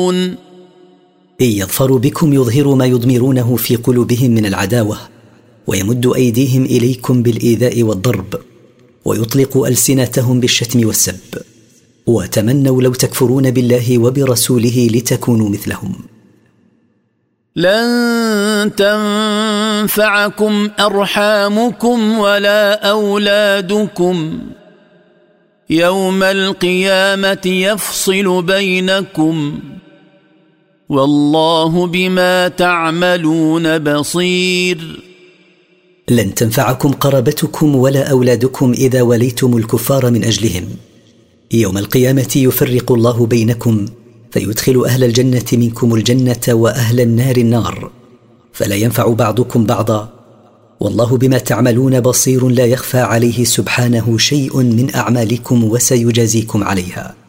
إن يظفروا بكم يظهروا ما يضمرونه في قلوبهم من العداوة، ويمد أيديهم إليكم بالإيذاء والضرب، ويطلق ألسنتهم بالشتم والسب، وتمنوا لو تكفرون بالله وبرسوله لتكونوا مثلهم. لن تنفعكم أرحامكم ولا أولادكم، يوم القيامة يفصل بينكم، والله بما تعملون بصير. لن تنفعكم قرابتكم ولا أولادكم إذا وليتم الكفار من أجلهم. يوم القيامة يفرق الله بينكم، فيدخل أهل الجنة منكم الجنة وأهل النار النار، فلا ينفع بعضكم بعضا، والله بما تعملون بصير لا يخفى عليه سبحانه شيء من أعمالكم وسيجازيكم عليها.